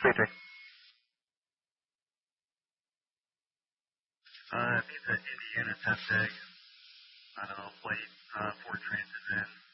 JJ? It means that Indiana test egg. I don't know, flight 4 transit in.